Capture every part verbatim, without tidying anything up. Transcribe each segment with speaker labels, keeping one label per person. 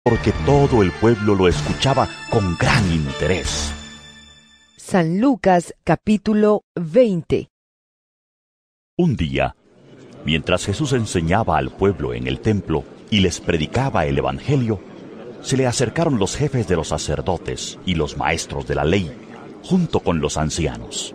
Speaker 1: porque todo el pueblo lo escuchaba con gran interés.
Speaker 2: San Lucas capítulo veinte.
Speaker 1: Un día, mientras Jesús enseñaba al pueblo en el templo y les predicaba el Evangelio, se le acercaron los jefes de los sacerdotes y los maestros de la ley, junto con los ancianos.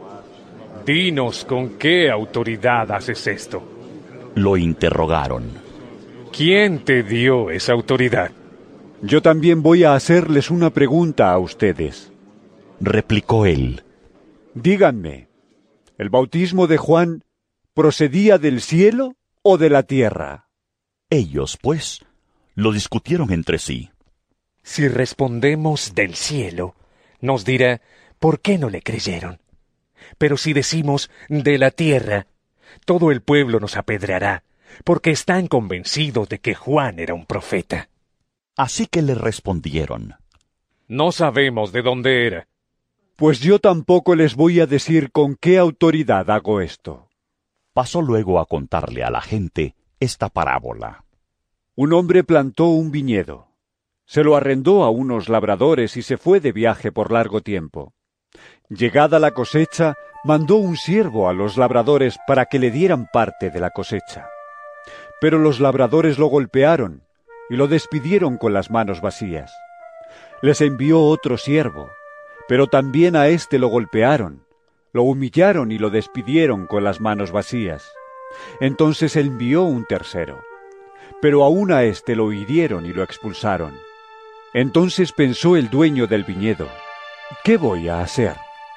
Speaker 3: Dinos con qué autoridad haces esto.
Speaker 1: Lo interrogaron.
Speaker 3: ¿Quién te dio esa autoridad?
Speaker 4: Yo también voy a hacerles una pregunta a ustedes.
Speaker 1: Replicó él.
Speaker 4: Díganme, ¿el bautismo de Juan procedía del cielo o de la tierra?
Speaker 1: Ellos, pues, lo discutieron entre sí.
Speaker 5: Si respondemos del cielo, nos dirá por qué no le creyeron. Pero si decimos de la tierra, todo el pueblo nos apedreará, porque están convencidos de que Juan era un profeta.
Speaker 1: Así que le respondieron.
Speaker 3: No sabemos de dónde era.
Speaker 4: Pues yo tampoco les voy a decir con qué autoridad hago esto.
Speaker 1: Pasó luego a contarle a la gente esta parábola.
Speaker 4: Un hombre plantó un viñedo. Se lo arrendó a unos labradores y se fue de viaje por largo tiempo. Llegada la cosecha, mandó un siervo a los labradores para que le dieran parte de la cosecha. Pero los labradores lo golpearon y lo despidieron con las manos vacías. Les envió otro siervo, pero también a éste lo golpearon, lo humillaron y lo despidieron con las manos vacías. Entonces envió un tercero, pero aún a éste lo hirieron y lo expulsaron. Entonces pensó el dueño del viñedo, ¿qué voy a hacer?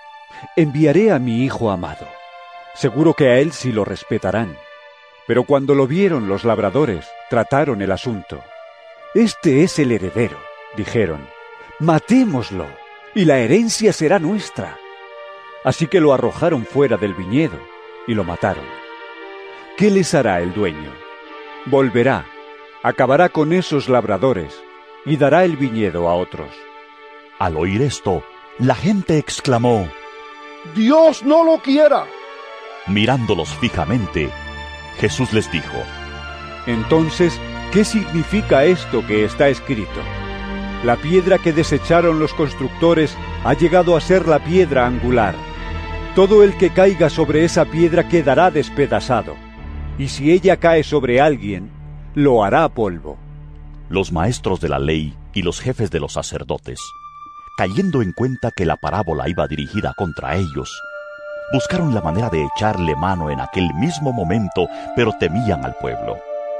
Speaker 4: Enviaré a mi hijo amado. Seguro que a él sí lo respetarán. Pero cuando lo vieron los labradores, trataron el asunto. Este es el heredero, dijeron. Matémoslo, y la herencia será nuestra. Así que lo arrojaron fuera del viñedo y lo mataron. ¿Qué les hará el dueño? Volverá, acabará con esos labradores y dará el viñedo a otros.
Speaker 1: Al oír esto, la gente exclamó,
Speaker 6: ¡Dios no lo quiera!
Speaker 1: Mirándolos fijamente, Jesús les dijo,
Speaker 4: Entonces, ¿qué significa esto que está escrito? La piedra que desecharon los constructores ha llegado a ser la piedra angular. Todo el que caiga sobre esa piedra quedará despedazado, y si ella cae sobre alguien, lo hará polvo.
Speaker 1: Los maestros de la ley y los jefes de los sacerdotes, cayendo en cuenta que la parábola iba dirigida contra ellos, buscaron la manera de echarle mano en aquel mismo momento, pero temían al pueblo.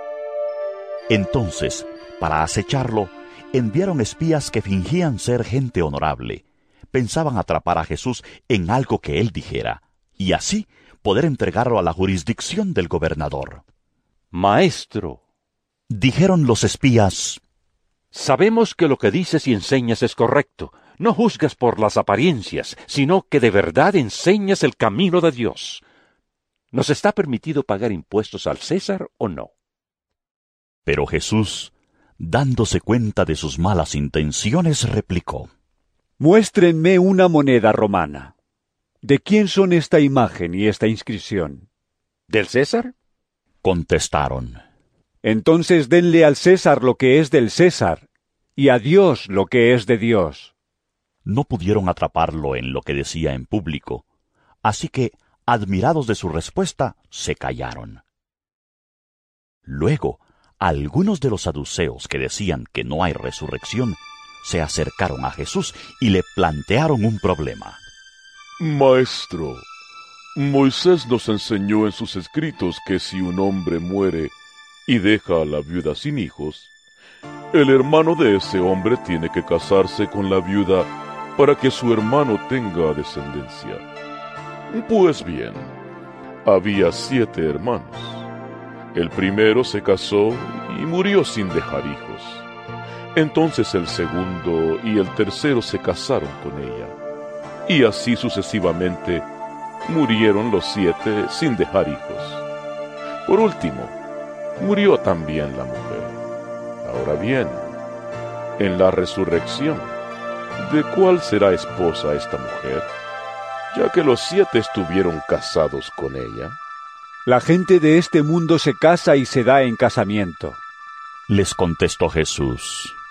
Speaker 1: Entonces, para acecharlo, enviaron espías que fingían ser gente honorable. Pensaban atrapar a Jesús en algo que él dijera, y así poder entregarlo a la jurisdicción del gobernador.
Speaker 7: Maestro,
Speaker 1: dijeron los espías,
Speaker 7: sabemos que lo que dices y enseñas es correcto. No juzgas por las apariencias, sino que de verdad enseñas el camino de Dios. ¿Nos está permitido pagar impuestos al César o no?
Speaker 1: Pero Jesús, dándose cuenta de sus malas intenciones, replicó,
Speaker 4: Muéstrenme una moneda romana. ¿De quién son esta imagen y esta inscripción?
Speaker 7: ¿Del César?
Speaker 1: Contestaron.
Speaker 4: Entonces denle al César lo que es del César, y a Dios lo que es de Dios.
Speaker 1: No pudieron atraparlo en lo que decía en público, así que, admirados de su respuesta, se callaron. Luego, algunos de los saduceos que decían que no hay resurrección, se acercaron a Jesús y le plantearon un problema.
Speaker 6: Maestro, Moisés nos enseñó en sus escritos que si un hombre muere y deja a la viuda sin hijos, el hermano de ese hombre tiene que casarse con la viuda para que su hermano tenga descendencia. Pues bien, había siete hermanos. El primero se casó y murió sin dejar hijos. Entonces el segundo y el tercero se casaron con ella. Y así sucesivamente murieron los siete sin dejar hijos. Por último, murió también la mujer. Ahora bien, en la resurrección, ¿de cuál será esposa esta mujer? Ya que los siete estuvieron casados con ella.
Speaker 4: La gente de este mundo se casa y se da en casamiento.
Speaker 1: Les contestó Jesús.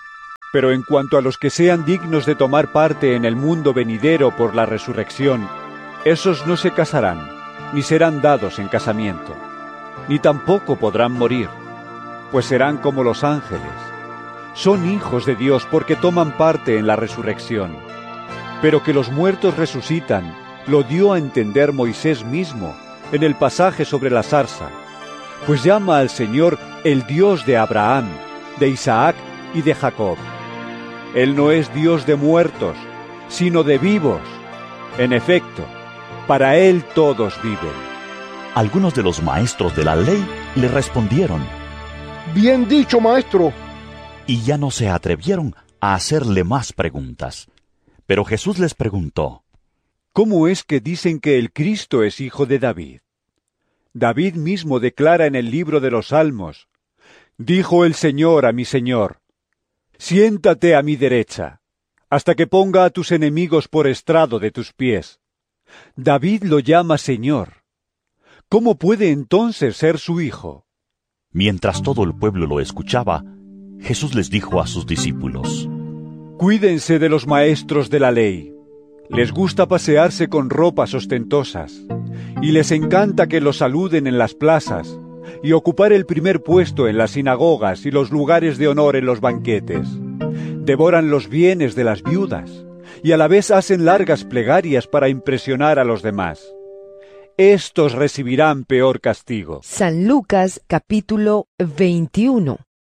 Speaker 4: Pero en cuanto a los que sean dignos de tomar parte en el mundo venidero por la resurrección, esos no se casarán, ni serán dados en casamiento, ni tampoco podrán morir, pues serán como los ángeles. Son hijos de Dios porque toman parte en la resurrección. Pero que los muertos resucitan, lo dio a entender Moisés mismo en el pasaje sobre la zarza, pues llama al Señor el Dios de Abraham, de Isaac y de Jacob. Él no es Dios de muertos, sino de vivos. En efecto, para Él todos viven.
Speaker 1: Algunos de los maestros de la ley le respondieron:
Speaker 8: Bien dicho, maestro.
Speaker 1: Y ya no se atrevieron a hacerle más preguntas. Pero Jesús les preguntó:
Speaker 4: ¿Cómo es que dicen que el Cristo es hijo de David? David mismo declara en el libro de los Salmos: Dijo el Señor a mi Señor: Siéntate a mi derecha, hasta que ponga a tus enemigos por estrado de tus pies. David lo llama Señor. ¿Cómo puede entonces ser su hijo?
Speaker 1: Mientras todo el pueblo lo escuchaba, Jesús les dijo a sus discípulos:
Speaker 4: Cuídense de los maestros de la ley. Les gusta pasearse con ropas ostentosas, y les encanta que los saluden en las plazas, y ocupar el primer puesto en las sinagogas y los lugares de honor en los banquetes. Devoran los bienes de las viudas, y a la vez hacen largas plegarias para impresionar a los demás. Estos recibirán peor castigo.
Speaker 2: San Lucas capítulo veintiuno.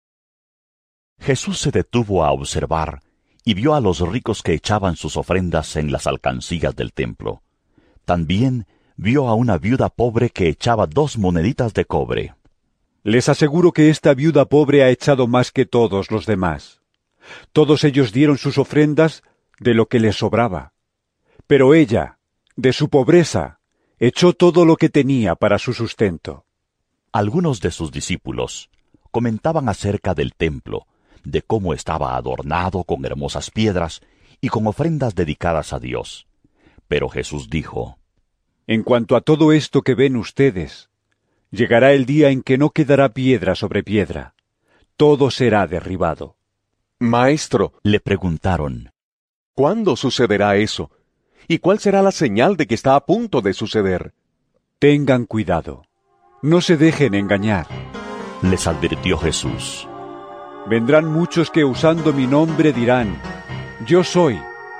Speaker 1: Jesús se detuvo a observar y vio a los ricos que echaban sus ofrendas en las alcancías del templo. También vio a una viuda pobre que echaba dos moneditas de cobre.
Speaker 4: Les aseguro que esta viuda pobre ha echado más que todos los demás. Todos ellos dieron sus ofrendas de lo que les sobraba. Pero ella, de su pobreza, echó todo lo que tenía para su sustento.
Speaker 1: Algunos de sus discípulos comentaban acerca del templo, de cómo estaba adornado con hermosas piedras y con ofrendas dedicadas a Dios. Pero Jesús dijo:
Speaker 4: En cuanto a todo esto que ven ustedes, llegará el día en que no quedará piedra sobre piedra. Todo será derribado.
Speaker 9: Maestro,
Speaker 1: le preguntaron:
Speaker 9: ¿cuándo sucederá eso? ¿Y cuál será la señal de que está a punto de suceder?
Speaker 4: Tengan cuidado. No se dejen engañar.
Speaker 1: Les advirtió Jesús:
Speaker 4: Vendrán muchos que usando mi nombre dirán: Yo soy.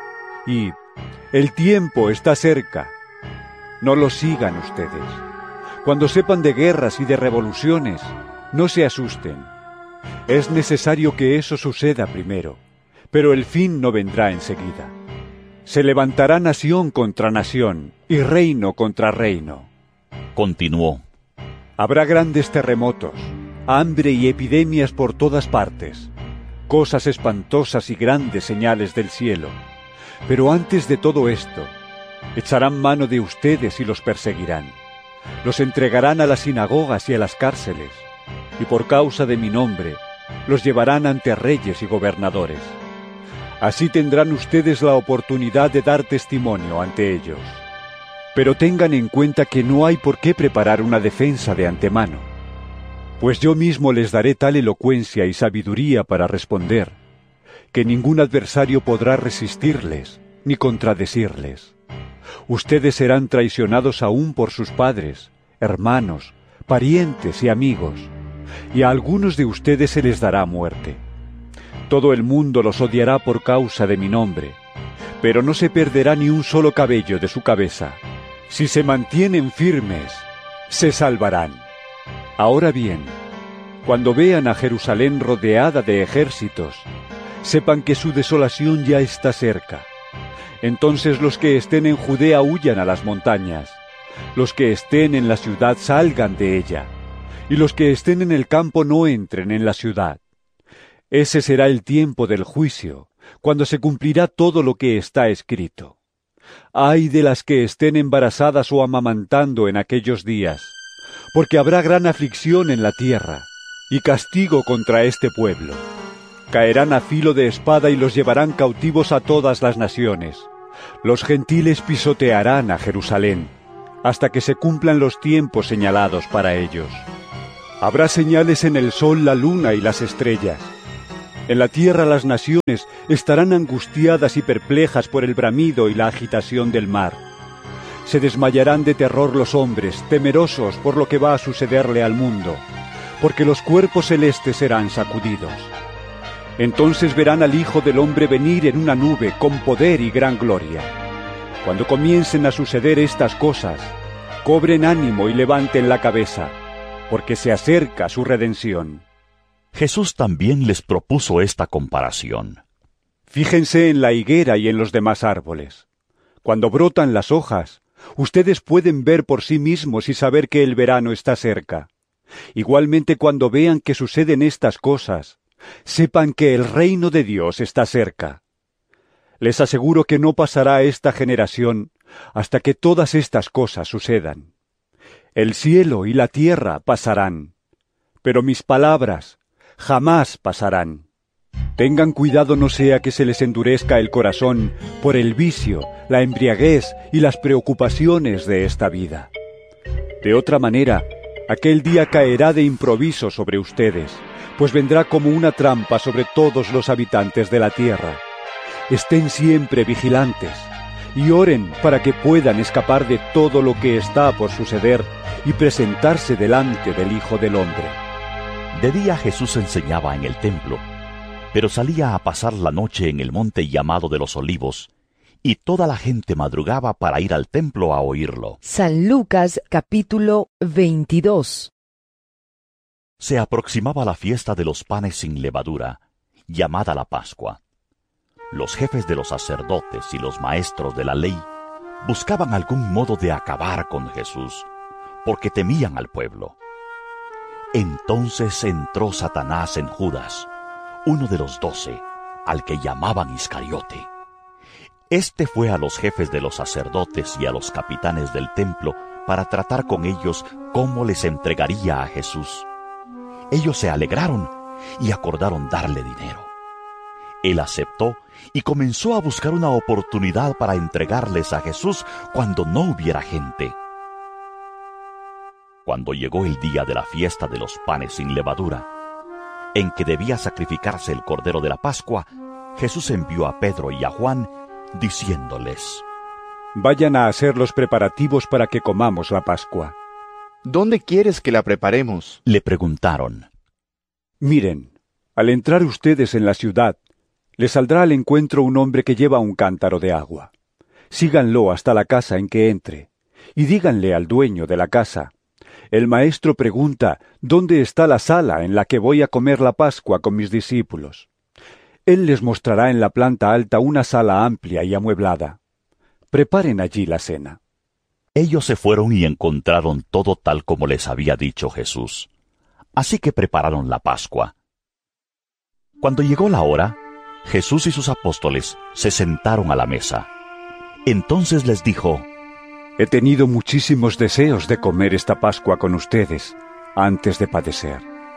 Speaker 4: Y el tiempo está cerca. No lo sigan ustedes. Cuando sepan de guerras y de revoluciones, no se asusten. Es necesario que eso suceda primero, pero el fin no vendrá enseguida. Se levantará nación contra nación y reino contra reino.
Speaker 1: Continuó:
Speaker 4: Habrá grandes terremotos, hambre y epidemias por todas partes, cosas espantosas y grandes señales del cielo. Pero antes de todo esto, echarán mano de ustedes y los perseguirán. Los entregarán a las sinagogas y a las cárceles, y por causa de mi nombre, los llevarán ante reyes y gobernadores. Así tendrán ustedes la oportunidad de dar testimonio ante ellos. Pero tengan en cuenta que no hay por qué preparar una defensa de antemano, pues yo mismo les daré tal elocuencia y sabiduría para responder, que ningún adversario podrá resistirles ni contradecirles. Ustedes serán traicionados aún por sus padres, hermanos, parientes y amigos, y a algunos de ustedes se les dará muerte. Todo el mundo los odiará por causa de mi nombre, pero no se perderá ni un solo cabello de su cabeza. Si se mantienen firmes, se salvarán. Ahora bien, cuando vean a Jerusalén rodeada de ejércitos, sepan que su desolación ya está cerca. Entonces los que estén en Judea huyan a las montañas, los que estén en la ciudad salgan de ella, y los que estén en el campo no entren en la ciudad. Ese será el tiempo del juicio, cuando se cumplirá todo lo que está escrito. Ay de las que estén embarazadas o amamantando en aquellos días, porque habrá gran aflicción en la tierra, y castigo contra este pueblo. Caerán a filo de espada y los llevarán cautivos a todas las naciones. Los gentiles pisotearán a Jerusalén, hasta que se cumplan los tiempos señalados para ellos. Habrá señales en el sol, la luna y las estrellas. En la tierra las naciones estarán angustiadas y perplejas por el bramido y la agitación del mar. Se desmayarán de terror los hombres, temerosos por lo que va a sucederle al mundo, porque los cuerpos celestes serán sacudidos. Entonces verán al Hijo del Hombre venir en una nube con poder y gran gloria. Cuando comiencen a suceder estas cosas, cobren ánimo y levanten la cabeza, porque se acerca su redención.
Speaker 1: Jesús también les propuso esta comparación.
Speaker 4: Fíjense en la higuera y en los demás árboles. Cuando brotan las hojas, ustedes pueden ver por sí mismos y saber que el verano está cerca. Igualmente, cuando vean que suceden estas cosas, sepan que el reino de Dios está cerca. Les aseguro que no pasará esta generación hasta que todas estas cosas sucedan. El cielo y la tierra pasarán, pero mis palabras jamás pasarán. Tengan cuidado no sea que se les endurezca el corazón por el vicio, la embriaguez y las preocupaciones de esta vida. De otra manera, aquel día caerá de improviso sobre ustedes, pues vendrá como una trampa sobre todos los habitantes de la tierra. Estén siempre vigilantes y oren para que puedan escapar de todo lo que está por suceder y presentarse delante del Hijo del Hombre.
Speaker 1: De día Jesús enseñaba en el templo, pero salía a pasar la noche en el monte llamado de los Olivos, y toda la gente madrugaba para ir al templo a oírlo.
Speaker 2: San Lucas capítulo veintidós.
Speaker 1: Se aproximaba la fiesta de los panes sin levadura, llamada la Pascua. Los jefes de los sacerdotes y los maestros de la ley buscaban algún modo de acabar con Jesús, porque temían al pueblo. Entonces entró Satanás en Judas, uno de los doce, al que llamaban Iscariote. Este fue a los jefes de los sacerdotes y a los capitanes del templo para tratar con ellos cómo les entregaría a Jesús. Ellos se alegraron y acordaron darle dinero. Él aceptó y comenzó a buscar una oportunidad para entregarles a Jesús cuando no hubiera gente. Cuando llegó el día de la fiesta de los panes sin levadura, en que debía sacrificarse el cordero de la Pascua, Jesús envió a Pedro y a Juan, diciéndoles:
Speaker 4: Vayan a hacer los preparativos para que comamos la Pascua.
Speaker 10: ¿Dónde quieres que la preparemos?,
Speaker 1: le preguntaron.
Speaker 4: Miren, al entrar ustedes en la ciudad, les saldrá al encuentro un hombre que lleva un cántaro de agua. Síganlo hasta la casa en que entre, y díganle al dueño de la casa: El maestro pregunta, ¿dónde está la sala en la que voy a comer la Pascua con mis discípulos? Él les mostrará en la planta alta una sala amplia y amueblada. Preparen allí la cena.
Speaker 1: Ellos se fueron y encontraron todo tal como les había dicho Jesús. Así que prepararon la Pascua. Cuando llegó la hora, Jesús y sus apóstoles se sentaron a la mesa. Entonces les dijo:
Speaker 4: He tenido muchísimos deseos de comer esta Pascua con ustedes antes de padecer.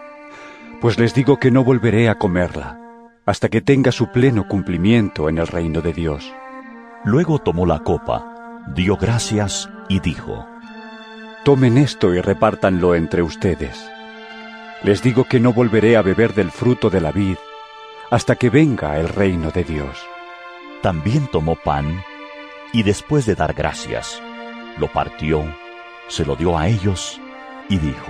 Speaker 4: Pues les digo que no volveré a comerla hasta que tenga su pleno cumplimiento en el reino de Dios.
Speaker 1: Luego tomó la copa, dio gracias y dijo:
Speaker 4: Tomen esto y repártanlo entre ustedes. Les digo que no volveré a beber del fruto de la vid hasta que venga el reino de Dios.
Speaker 1: También tomó pan y después de dar gracias, lo partió, se lo dio a ellos y dijo: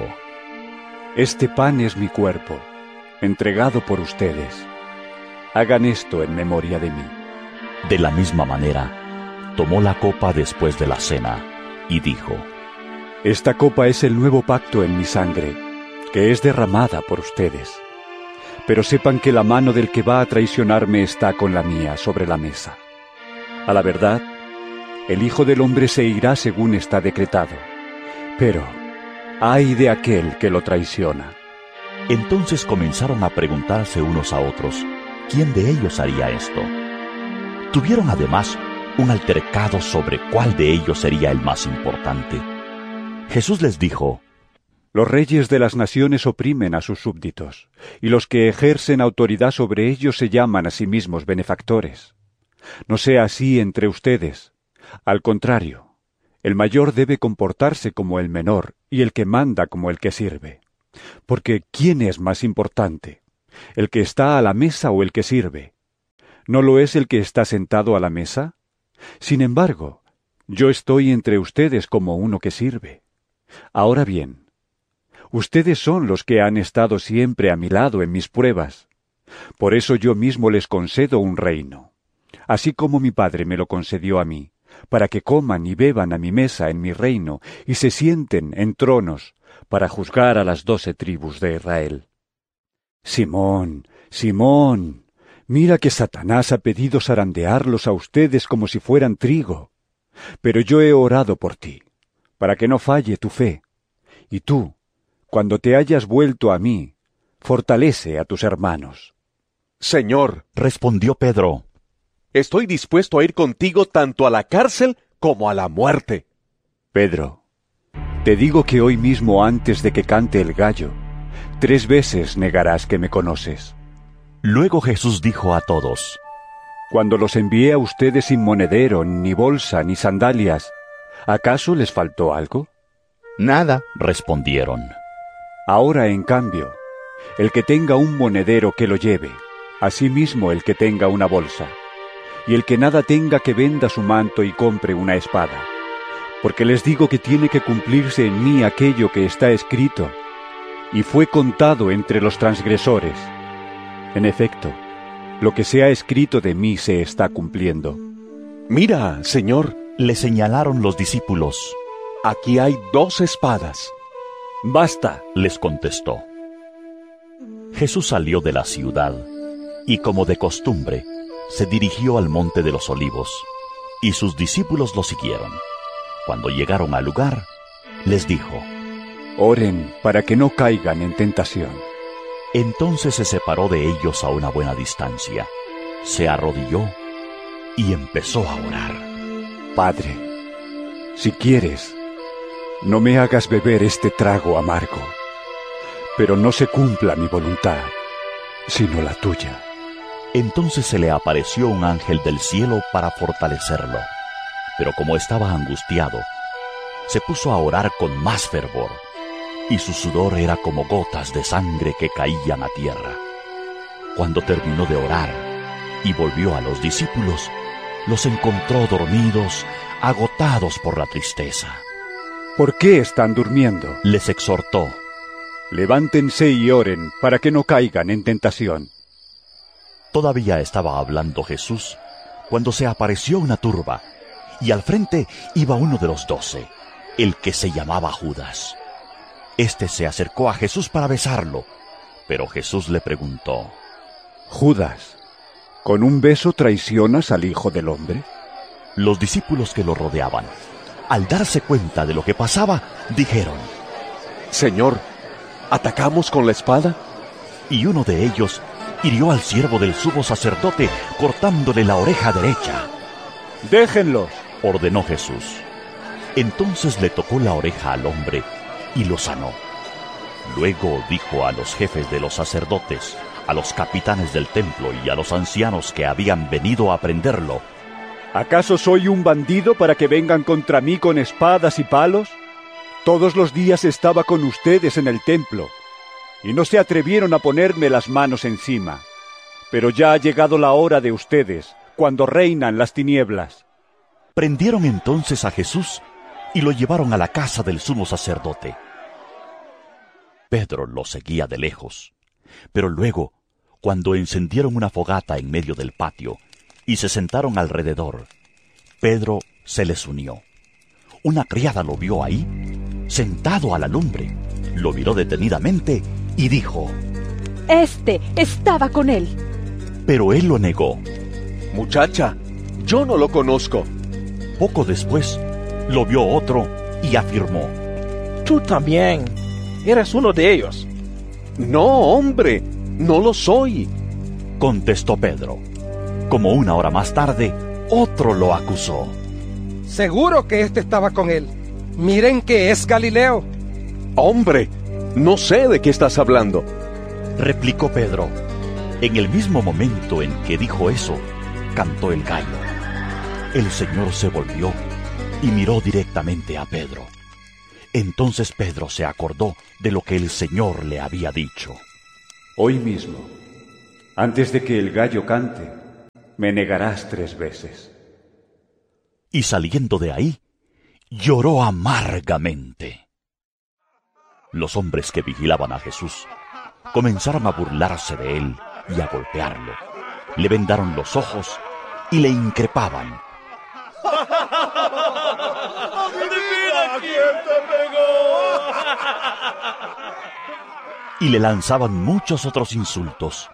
Speaker 4: Este pan es mi cuerpo, entregado por ustedes. Hagan esto en memoria de mí.
Speaker 1: De la misma manera, tomó la copa después de la cena y dijo:
Speaker 4: Esta copa es el nuevo pacto en mi sangre, que es derramada por ustedes. Pero sepan que la mano del que va a traicionarme está con la mía sobre la mesa. A la verdad, el Hijo del Hombre se irá según está decretado, pero ¡ay de aquel que lo traiciona!
Speaker 1: Entonces comenzaron a preguntarse unos a otros quién de ellos haría esto. Tuvieron además un altercado sobre cuál de ellos sería el más importante. Jesús les dijo:
Speaker 4: Los reyes de las naciones oprimen a sus súbditos, y los que ejercen autoridad sobre ellos se llaman a sí mismos benefactores. No sea así entre ustedes. Al contrario, el mayor debe comportarse como el menor, y el que manda como el que sirve. Porque ¿quién es más importante? ¿El que está a la mesa o el que sirve? ¿No lo es el que está sentado a la mesa? Sin embargo, yo estoy entre ustedes como uno que sirve. Ahora bien, ustedes son los que han estado siempre a mi lado en mis pruebas. Por eso yo mismo les concedo un reino, así como mi Padre me lo concedió a mí, para que coman y beban a mi mesa en mi reino y se sienten en tronos para juzgar a las doce tribus de Israel. Simón, Simón, mira que Satanás ha pedido zarandearlos a ustedes como si fueran trigo. Pero yo he orado por ti, para que no falle tu fe. Y tú, cuando te hayas vuelto a mí, fortalece a tus hermanos.
Speaker 9: Señor,
Speaker 1: respondió Pedro,
Speaker 9: estoy dispuesto a ir contigo tanto a la cárcel como a la muerte.
Speaker 4: Pedro, te digo que hoy mismo antes de que cante el gallo, tres veces negarás que me conoces.
Speaker 1: Luego Jesús dijo a todos,
Speaker 4: Cuando los envié a ustedes sin monedero, ni bolsa, ni sandalias, ¿acaso les faltó algo?
Speaker 10: Nada,
Speaker 1: respondieron.
Speaker 4: Ahora, en cambio, el que tenga un monedero que lo lleve, asimismo el que tenga una bolsa, y el que nada tenga que venda su manto y compre una espada. Porque les digo que tiene que cumplirse en mí aquello que está escrito, y fue contado entre los transgresores. En efecto, lo que se ha escrito de mí se está cumpliendo.
Speaker 9: Mira, Señor,
Speaker 1: le señalaron los discípulos.
Speaker 9: Aquí hay dos espadas.
Speaker 4: Basta,
Speaker 1: les contestó. Jesús salió de la ciudad, y como de costumbre, se dirigió al monte de los olivos, y sus discípulos lo siguieron. Cuando llegaron al lugar, les dijo,
Speaker 4: Oren para que no caigan en tentación.
Speaker 1: Entonces se separó de ellos a una buena distancia, se arrodilló y empezó a orar.
Speaker 4: Padre, si quieres, no me hagas beber este trago amargo, pero no se cumpla mi voluntad, sino la tuya.
Speaker 1: Entonces se le apareció un ángel del cielo para fortalecerlo, pero como estaba angustiado, se puso a orar con más fervor, y su sudor era como gotas de sangre que caían a tierra. Cuando terminó de orar y volvió a los discípulos, los encontró dormidos, agotados por la tristeza.
Speaker 4: ¿Por qué están durmiendo?
Speaker 1: Les exhortó.
Speaker 4: Levántense y oren para que no caigan en tentación.
Speaker 1: Todavía estaba hablando Jesús cuando se apareció una turba, y al frente iba uno de los doce, el que se llamaba Judas. Este se acercó a Jesús para besarlo, pero Jesús le preguntó,
Speaker 4: Judas, ¿con un beso traicionas al Hijo del Hombre?
Speaker 1: Los discípulos que lo rodeaban, al darse cuenta de lo que pasaba, dijeron,
Speaker 9: Señor, ¿atacamos con la espada?
Speaker 1: Y uno de ellos hirió al siervo del sumo sacerdote, cortándole la oreja derecha.
Speaker 4: ¡Déjenlos!,
Speaker 1: ordenó Jesús. Entonces le tocó la oreja al hombre y lo sanó. Luego dijo a los jefes de los sacerdotes, a los capitanes del templo y a los ancianos que habían venido a prenderlo,
Speaker 4: ¿acaso soy un bandido para que vengan contra mí con espadas y palos? Todos los días estaba con ustedes en el templo, y no se atrevieron a ponerme las manos encima. Pero ya ha llegado la hora de ustedes, cuando reinan las tinieblas.
Speaker 1: Prendieron entonces a Jesús y lo llevaron a la casa del sumo sacerdote. Pedro lo seguía de lejos, pero luego, cuando encendieron una fogata en medio del patio y se sentaron alrededor, Pedro se les unió. Una criada lo vio ahí, sentado a la lumbre, lo miró detenidamente y dijo,
Speaker 2: Este estaba con él.
Speaker 1: Pero él lo negó.
Speaker 9: Muchacha, yo no lo conozco.
Speaker 1: Poco después, lo vio otro y afirmó,
Speaker 11: Tú también eres uno de ellos.
Speaker 9: No, hombre, no lo soy,
Speaker 1: contestó Pedro. Como una hora más tarde, otro lo acusó.
Speaker 12: Seguro que este estaba con él. Miren que es Galileo.
Speaker 9: Hombre, no sé de qué estás hablando,
Speaker 1: replicó Pedro. En el mismo momento en que dijo eso, cantó el gallo. El Señor se volvió y miró directamente a Pedro. Entonces Pedro se acordó de lo que el Señor le había dicho.
Speaker 4: Hoy mismo Antes de que el gallo cante, me negarás tres veces.
Speaker 1: Y saliendo de ahí, lloró amargamente. Los hombres que vigilaban a Jesús comenzaron a burlarse de él y a golpearlo. Le vendaron los ojos y le increpaban.
Speaker 13: ¡Adivina quién te pegó!
Speaker 1: Y le lanzaban muchos otros insultos.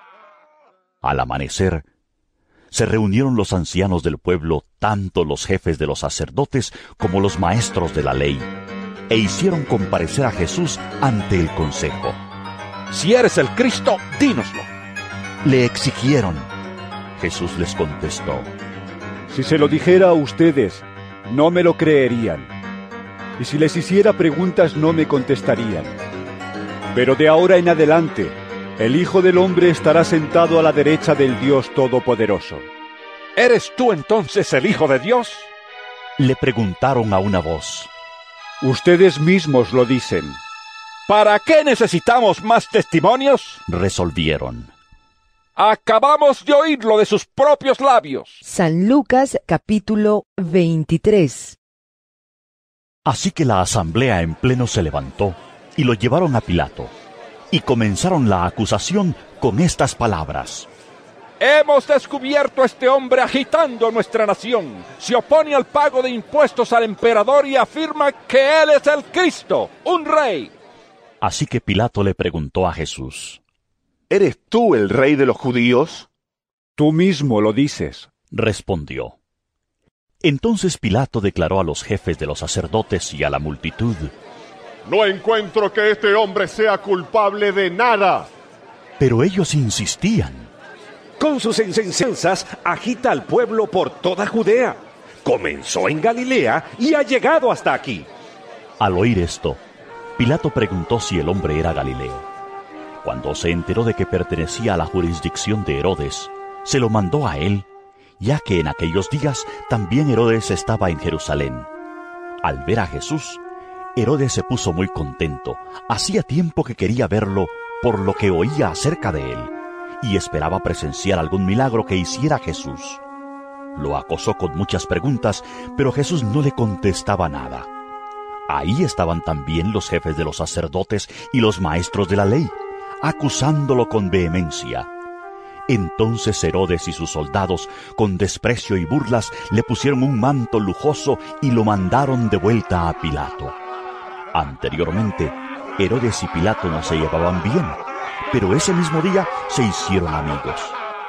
Speaker 1: Al amanecer, se reunieron los ancianos del pueblo, tanto los jefes de los sacerdotes como los maestros de la ley, e hicieron comparecer a Jesús ante el consejo.
Speaker 7: Si eres el Cristo, dínoslo.
Speaker 1: Le exigieron. Jesús les contestó:
Speaker 4: Si se lo dijera a ustedes, no me lo creerían. Y si les hiciera preguntas, no me contestarían. Pero de ahora en adelante, el Hijo del Hombre estará sentado a la derecha del Dios Todopoderoso.
Speaker 7: ¿Eres tú entonces el Hijo de Dios?
Speaker 1: Le preguntaron a una voz.
Speaker 4: Ustedes mismos lo dicen.
Speaker 7: ¿Para qué necesitamos más testimonios?
Speaker 1: Resolvieron.
Speaker 7: Acabamos de oírlo de sus propios labios.
Speaker 14: San Lucas capítulo veintitrés.
Speaker 1: Así que la asamblea en pleno se levantó y lo llevaron a Pilato, y comenzaron la acusación con estas palabras:
Speaker 7: Hemos descubierto a este hombre agitando nuestra nación. Se opone al pago de impuestos al emperador y afirma que él es el Cristo, un rey.
Speaker 1: Así que Pilato le preguntó a Jesús:
Speaker 10: ¿Eres tú el rey de los judíos?
Speaker 4: Tú mismo lo dices,
Speaker 1: respondió. Entonces Pilato declaró a los jefes de los sacerdotes y a la multitud:
Speaker 6: No encuentro que este hombre sea culpable de nada.
Speaker 1: Pero ellos insistían.
Speaker 15: Con sus enseñanzas agita al pueblo por toda Judea. Comenzó en Galilea y ha llegado hasta aquí.
Speaker 1: Al oír esto, Pilato preguntó si el hombre era Galileo. Cuando se enteró de que pertenecía a la jurisdicción de Herodes, se lo mandó a él, ya que en aquellos días también Herodes estaba en Jerusalén. Al ver a Jesús, Herodes se puso muy contento. Hacía tiempo que quería verlo por lo que oía acerca de él, y esperaba presenciar algún milagro que hiciera Jesús. Lo acosó con muchas preguntas, pero Jesús no le contestaba nada. Ahí estaban también los jefes de los sacerdotes y los maestros de la ley, acusándolo con vehemencia. Entonces Herodes y sus soldados, con desprecio y burlas, le pusieron un manto lujoso y lo mandaron de vuelta a Pilato. Anteriormente, Herodes y Pilato no se llevaban bien, pero ese mismo día se hicieron amigos.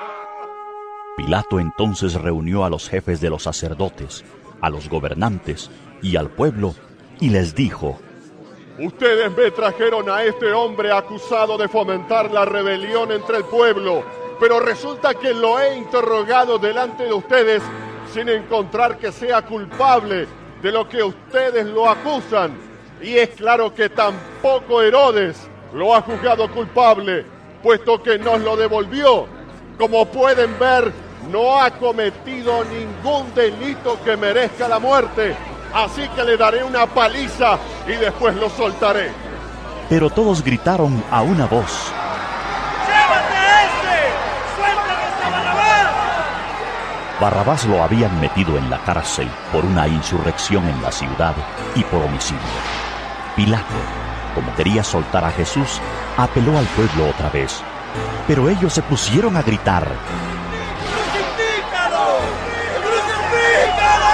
Speaker 1: Pilato entonces reunió a los jefes de los sacerdotes, a los gobernantes y al pueblo, y les dijo:
Speaker 6: Ustedes me trajeron a este hombre acusado de fomentar la rebelión entre el pueblo, pero resulta que lo he interrogado delante de ustedes sin encontrar que sea culpable de lo que ustedes lo acusan. Y es claro que tampoco Herodes lo ha juzgado culpable, puesto que nos lo devolvió. Como pueden ver, no ha cometido ningún delito que merezca la muerte. Así que le daré una paliza y después lo soltaré.
Speaker 1: Pero todos gritaron a una voz:
Speaker 13: ¡Llévate a este! ¡Suéltame a Barrabás!
Speaker 1: Barrabás lo habían metido en la cárcel por una insurrección en la ciudad y por homicidio. Pilato, como quería soltar a Jesús, apeló al pueblo otra vez, pero ellos se pusieron a gritar:
Speaker 13: ¡Crucifícalo! ¡Crucifícalo!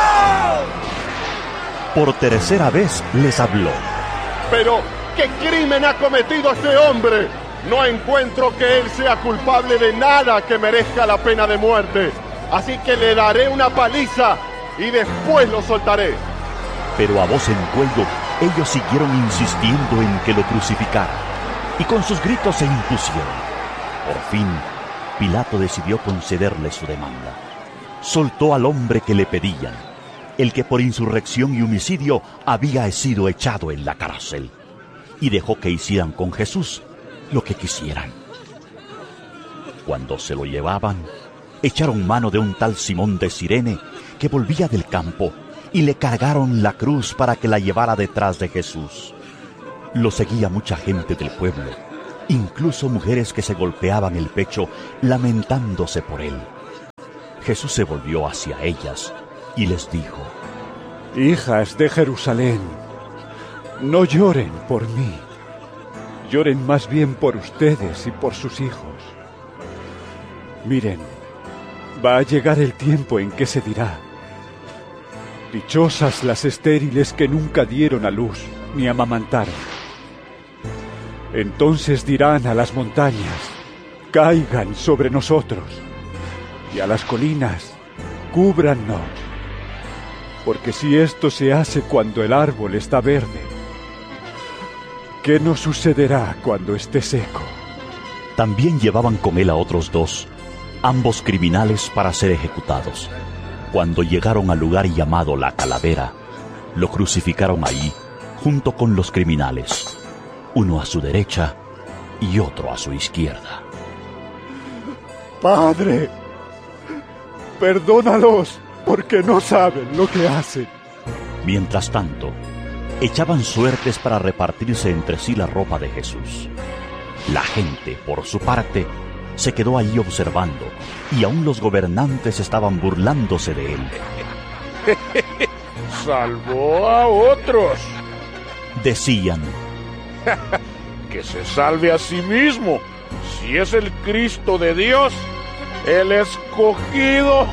Speaker 1: Por tercera vez les habló:
Speaker 6: Pero, ¿qué crimen ha cometido este hombre? No encuentro que él sea culpable de nada que merezca la pena de muerte. Así que le daré una paliza y después lo soltaré.
Speaker 1: Pero a voz en cuello, ellos siguieron insistiendo en que lo crucificara, y con sus gritos se impusieron. Por fin, Pilato decidió concederle su demanda. Soltó al hombre que le pedían, el que por insurrección y homicidio había sido echado en la cárcel, y dejó que hicieran con Jesús lo que quisieran. Cuando se lo llevaban, echaron mano de un tal Simón de Cirene que volvía del campo, y le cargaron la cruz para que la llevara detrás de Jesús. Lo seguía mucha gente del pueblo, incluso mujeres que se golpeaban el pecho lamentándose por él. Jesús se volvió hacia ellas y les dijo:
Speaker 4: Hijas de Jerusalén, no lloren por mí, lloren más bien por ustedes y por sus hijos. Miren, va a llegar el tiempo en que se dirá: dichosas las estériles que nunca dieron a luz ni amamantaron. Entonces dirán a las montañas: caigan sobre nosotros, y a las colinas: cúbrannos. Porque si esto se hace cuando el árbol está verde, ¿qué nos sucederá cuando esté seco?
Speaker 1: También llevaban con él a otros dos, ambos criminales, para ser ejecutados. Cuando llegaron al lugar llamado La Calavera, lo crucificaron ahí, junto con los criminales, uno a su derecha y otro a su izquierda.
Speaker 4: Padre, perdónalos, porque no saben lo que hacen.
Speaker 1: Mientras tanto, echaban suertes para repartirse entre sí la ropa de Jesús. La gente, por su parte, se quedó allí observando, y aún los gobernantes estaban burlándose de él.
Speaker 16: ¡Salvó a otros!
Speaker 1: Decían:
Speaker 16: que se salve a sí mismo, si es el Cristo de Dios, el escogido.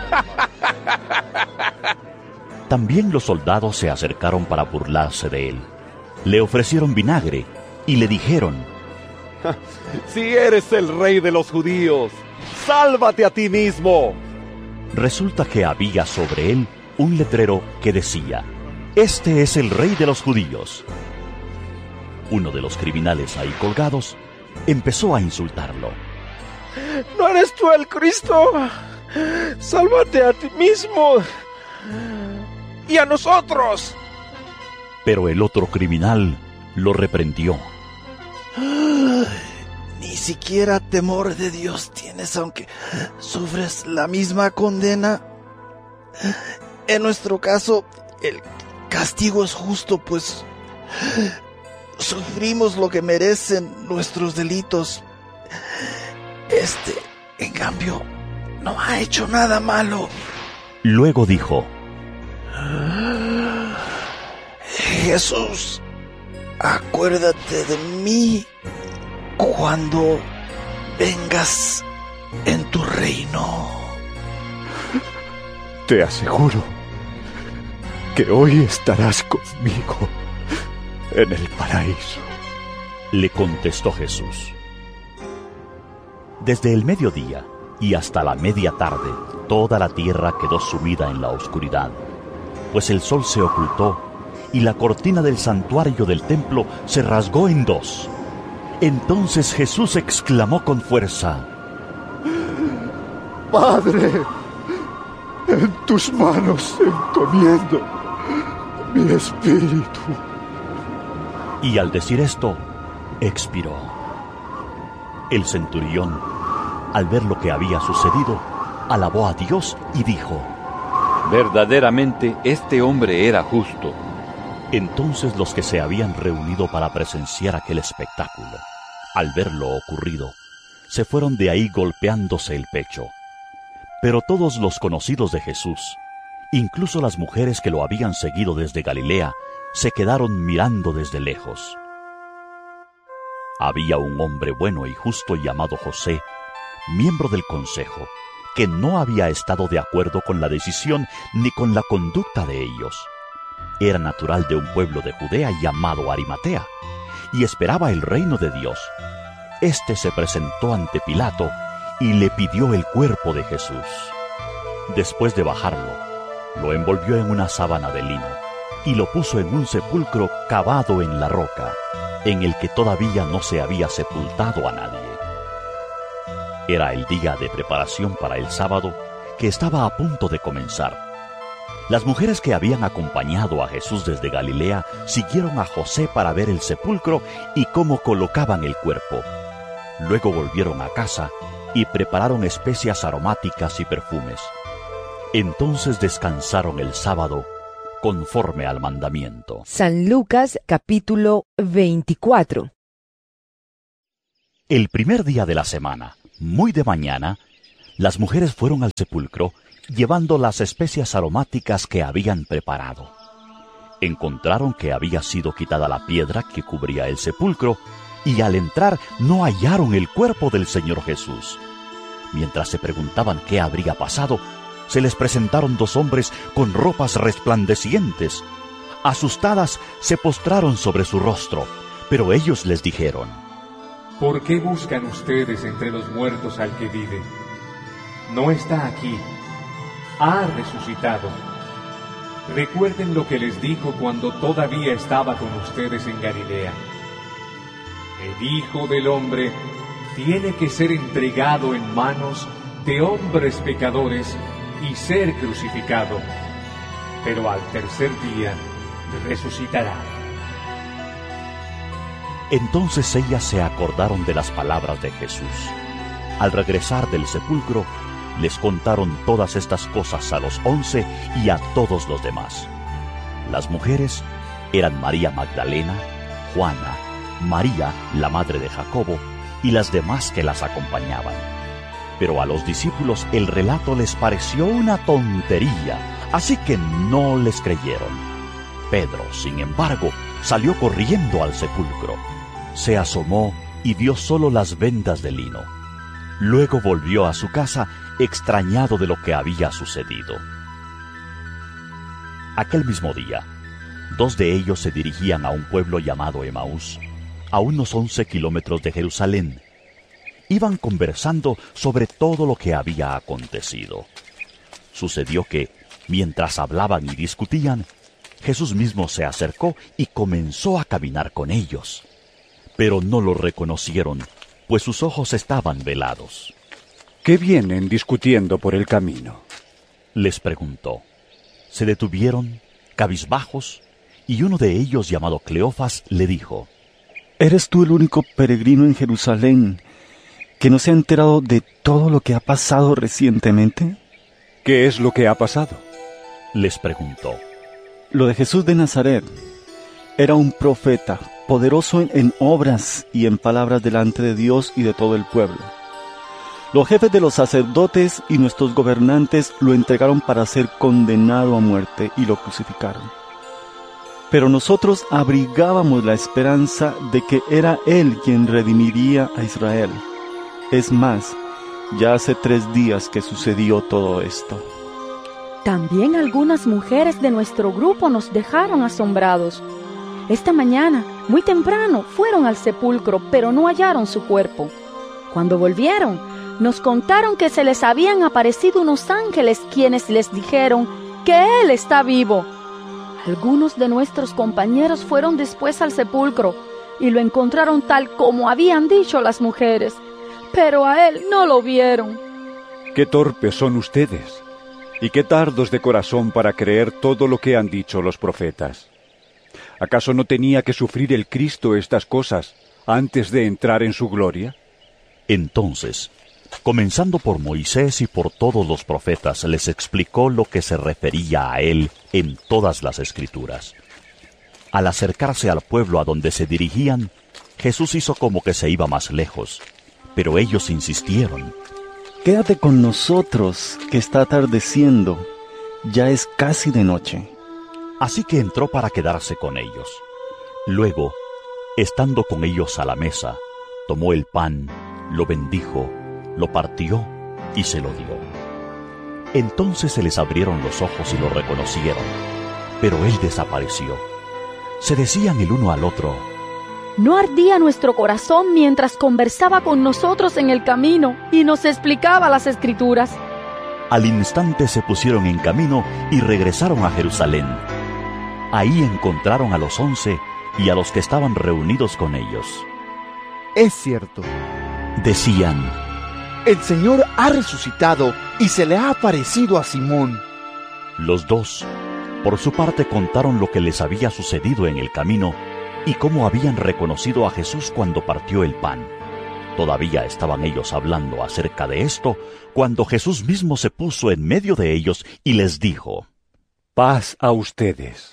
Speaker 1: También los soldados se acercaron para burlarse de él. Le ofrecieron vinagre y le dijeron:
Speaker 9: si eres el rey de los judíos, sálvate a ti mismo.
Speaker 1: Resulta que había sobre él un letrero que decía: este es el rey de los judíos. Uno de los criminales ahí colgados empezó a insultarlo.
Speaker 11: ¿No eres tú el Cristo? Sálvate a ti mismo y a nosotros.
Speaker 1: Pero el otro criminal lo reprendió.
Speaker 17: Ni siquiera temor de Dios tienes, aunque sufres la misma condena. En nuestro caso, el castigo es justo, pues sufrimos lo que merecen nuestros delitos. Este, en cambio, no ha hecho nada malo.
Speaker 1: Luego dijo:
Speaker 17: Jesús, acuérdate de mí cuando vengas en tu reino.
Speaker 4: Te aseguro que hoy estarás conmigo en el paraíso.
Speaker 1: Le contestó Jesús. Desde el mediodía y hasta la media tarde, toda la tierra quedó sumida en la oscuridad, pues el sol se ocultó y la cortina del santuario del templo se rasgó en dos. Entonces Jesús exclamó con fuerza:
Speaker 8: Padre, en tus manos encomiendo mi espíritu.
Speaker 1: Y al decir esto, expiró. El centurión, al ver lo que había sucedido, alabó a Dios y dijo:
Speaker 7: verdaderamente este hombre era justo.
Speaker 1: Entonces los que se habían reunido para presenciar aquel espectáculo, al ver lo ocurrido, se fueron de ahí golpeándose el pecho. Pero todos los conocidos de Jesús, incluso las mujeres que lo habían seguido desde Galilea, se quedaron mirando desde lejos. Había un hombre bueno y justo llamado José, miembro del consejo, que no había estado de acuerdo con la decisión ni con la conducta de ellos. Era natural de un pueblo de Judea llamado Arimatea, y esperaba el reino de Dios. Este se presentó ante Pilato y le pidió el cuerpo de Jesús. Después de bajarlo, lo envolvió en una sábana de lino y lo puso en un sepulcro cavado en la roca, en el que todavía no se había sepultado a nadie. Era el día de preparación para el sábado, que estaba a punto de comenzar. Las mujeres que habían acompañado a Jesús desde Galilea siguieron a José para ver el sepulcro y cómo colocaban el cuerpo. Luego volvieron a casa y prepararon especias aromáticas y perfumes. Entonces descansaron el sábado conforme al mandamiento.
Speaker 14: San Lucas capítulo veinticuatro.
Speaker 1: El primer día de la semana, muy de mañana, las mujeres fueron al sepulcro llevando las especias aromáticas que habían preparado. Encontraron que había sido quitada la piedra que cubría el sepulcro y al entrar no hallaron el cuerpo del Señor Jesús. Mientras se preguntaban qué habría pasado, se les presentaron dos hombres con ropas resplandecientes. Asustadas, se postraron sobre su rostro, pero ellos les dijeron:
Speaker 5: ¿Por qué buscan ustedes entre los muertos al que vive? No está aquí, ha resucitado. Recuerden lo que les dijo cuando todavía estaba con ustedes en Galilea. El Hijo del Hombre tiene que ser entregado en manos de hombres pecadores y ser crucificado, pero al tercer día resucitará.
Speaker 1: Entonces ellas se acordaron de las palabras de Jesús. Al regresar del sepulcro, les contaron todas estas cosas a los once y a todos los demás. Las mujeres eran María Magdalena, Juana, María, la madre de Jacobo, y las demás que las acompañaban. Pero a los discípulos el relato les pareció una tontería, así que no les creyeron. Pedro, sin embargo, salió corriendo al sepulcro. Se asomó y vio solo las vendas de lino. Luego volvió a su casa extrañado de lo que había sucedido. Aquel mismo día, dos de ellos se dirigían a un pueblo llamado Emaús, a unos once kilómetros de Jerusalén. Iban conversando sobre todo lo que había acontecido. Sucedió que, mientras hablaban y discutían, Jesús mismo se acercó y comenzó a caminar con ellos. Pero no lo reconocieron, pues sus ojos estaban velados.
Speaker 4: ¿Qué vienen discutiendo por el camino?,
Speaker 1: les preguntó. Se detuvieron, cabizbajos, y uno de ellos, llamado Cleofas, le dijo:
Speaker 18: ¿Eres tú el único peregrino en Jerusalén que no se ha enterado de todo lo que ha pasado recientemente?
Speaker 4: ¿Qué es lo que ha pasado?,
Speaker 1: les preguntó.
Speaker 18: Lo de Jesús de Nazaret. Era un profeta, poderoso en, en obras y en palabras delante de Dios y de todo el pueblo. Los jefes de los sacerdotes y nuestros gobernantes lo entregaron para ser condenado a muerte y lo crucificaron. Pero nosotros abrigábamos la esperanza de que era Él quien redimiría a Israel. Es más, ya hace tres días que sucedió todo esto.
Speaker 2: También algunas mujeres de nuestro grupo nos dejaron asombrados. Esta mañana, muy temprano, fueron al sepulcro, pero no hallaron su cuerpo. Cuando volvieron, nos contaron que se les habían aparecido unos ángeles quienes les dijeron que Él está vivo. Algunos de nuestros compañeros fueron después al sepulcro y lo encontraron tal como habían dicho las mujeres, pero a Él no lo vieron.
Speaker 4: ¡Qué torpes son ustedes! Y qué tardos de corazón para creer todo lo que han dicho los profetas. ¿Acaso no tenía que sufrir el Cristo estas cosas antes de entrar en su gloria?
Speaker 1: Entonces, comenzando por Moisés y por todos los profetas, les explicó lo que se refería a él en todas las Escrituras. Al acercarse al pueblo a donde se dirigían, Jesús hizo como que se iba más lejos, pero ellos insistieron.
Speaker 18: Quédate con nosotros, que está atardeciendo, ya es casi de noche.
Speaker 1: Así que entró para quedarse con ellos. Luego, estando con ellos a la mesa, tomó el pan, lo bendijo, lo partió y se lo dio. Entonces se les abrieron los ojos y lo reconocieron, pero él desapareció. Se decían el uno al otro:
Speaker 2: ¿no ardía nuestro corazón mientras conversaba con nosotros en el camino y nos explicaba las Escrituras?
Speaker 1: Al instante se pusieron en camino y regresaron a Jerusalén. Ahí encontraron a los once y a los que estaban reunidos con ellos.
Speaker 19: Es cierto,
Speaker 1: decían,
Speaker 19: el Señor ha resucitado y se le ha aparecido a Simón.
Speaker 1: Los dos, por su parte, contaron lo que les había sucedido en el camino y cómo habían reconocido a Jesús cuando partió el pan. Todavía estaban ellos hablando acerca de esto, cuando Jesús mismo se puso en medio de ellos y les dijo:
Speaker 4: paz a ustedes.